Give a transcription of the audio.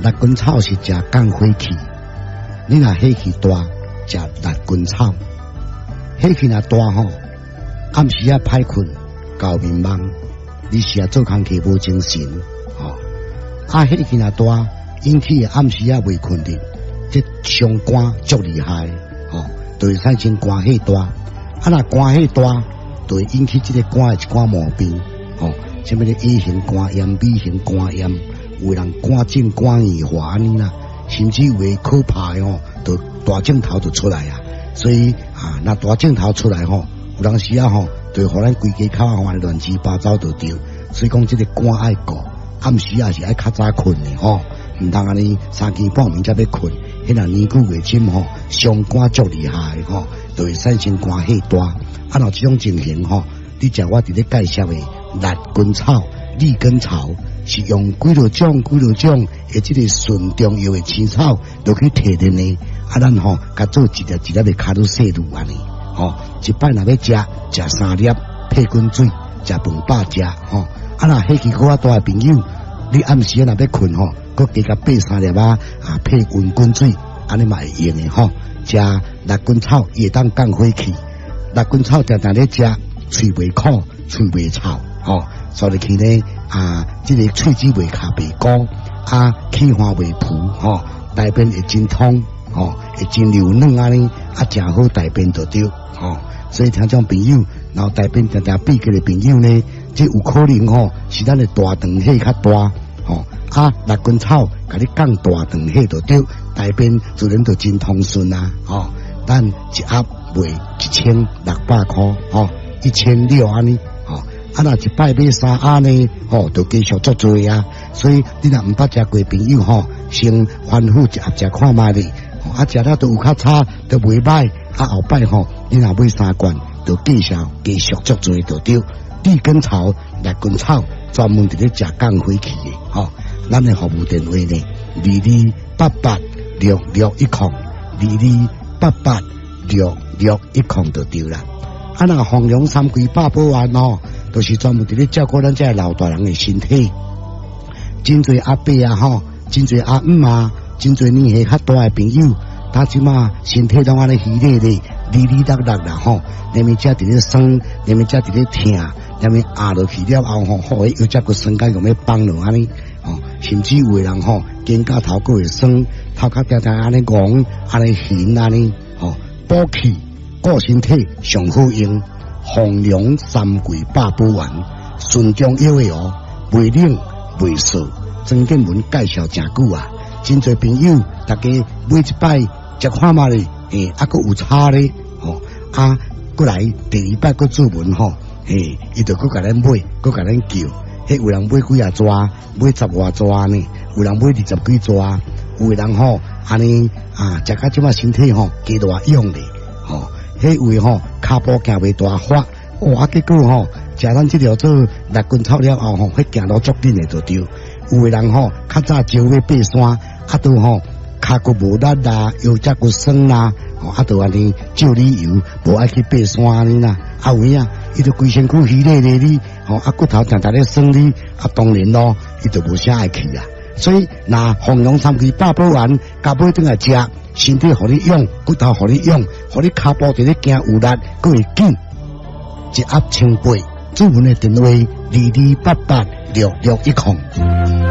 辣根草是食降火气，你若火气大，食辣根草。火气若大吼，暗时啊歹困，搞面茫，你是啊做工课无精神，吼。火气若大，引起暗时啊未困的，这伤肝足厉害，吼，就会产生肝火大。若肝火大，就会引起这个肝的一寡毛病，吼，什么的 A 型肝炎、B 型肝炎，有人肝症、肝硬化安尼啦，甚至有的可怕的吼，就大镜头就出来啊。所以那大镜头出来吼，有当时啊吼，就互咱规家口啊乱七八糟就对。所以讲这个肝爱顾，暗时也是爱较早困的吼，唔通安尼3更半暝才要困，迄若年久月深吼，伤肝足厉害吼，就会产生肝火大。若这种情形吼，你食我伫咧介绍的辣根草、利根草，是用几多种的这个纯中药的青草，就去提炼呢。咱吼，甲做一粒一粒的卡路西路安尼，吼，一摆若要食3粒配滚水，食饭饱食，吼。若火气较大的朋友，你暗时若要困吼，佮加甲备3粒配温滚水，安尼嘛会用的吼。食辣根草也当降火气，辣根草常常咧食，喙袂苦，喙袂臭，吼，所以去呢这个喙齿袂卡袂高，气化袂浮，吼，大便会真通。吼，会真流软安尼，真好大便就对，吼。所以听众朋友，然后大便常常闭结的朋友呢，这有可能吼是咱的大肠气较大，吼。辣根草甲你降大肠气就对，大便自然就真通顺啊，吼。咱一盒卖1600块，吼，1600安尼，吼。若一摆买3盒呢，吼，就继续足多啊。所以你若毋捌食过朋友吼，先反复一盒食看卖咧。食了都有较差，都袂歹。后摆吼，你若买3罐，就继续足多就对。利根草、辣根草专门伫咧食降火气的，吼。咱的服务电话呢，22886610，22886610就对啦。若弘扬3规百宝丸吼，都是专门伫咧照顾咱这老大人的身体。真侪阿伯吼，真侪阿姆真侪年纪较大的朋友，他即马身体拢安尼虚咧咧、哩哩啦啦啦吼，连面只伫咧酸，连面只伫咧疼，连面压落去了后吼，好又只个酸解用要放落安尼，吼，甚至有的人吼，肩胛头个会酸，头壳定定安尼戆，安尼悬安尼，吼，补气、顾身体上好用，弘扬3规百宝丸，纯中药的哦，袂冷袂涩，曾建文介绍真久啊。真侪朋友，大家买一摆食看嘛咧，佫有差咧，吼，佫来第2摆佫做文吼，伊就佫甲咱买，佫甲咱叫，有人买几啊抓，买10外抓呢，有人买20几抓，有的人吼安尼食到即马身体吼加大用咧，吼，有的吼骹步行袂大发，结果吼食咱这条做辣根草了后吼，迄行路足紧的就对。有的人吼较早招要爬山。都吼骹骨无力啦，腰脊骨酸啦，都安尼照理由，无爱去爬山安尼啦。有影，伊就规身躯虚咧咧哩，骨头常常咧酸哩，当然咯，伊就无啥爱去啦。所以那弘扬3规百宝丸，加买转来食，身体互你用，骨头互你用，互你骹步伫咧行有力，佫会紧，一盒1800，主文的电话22886610。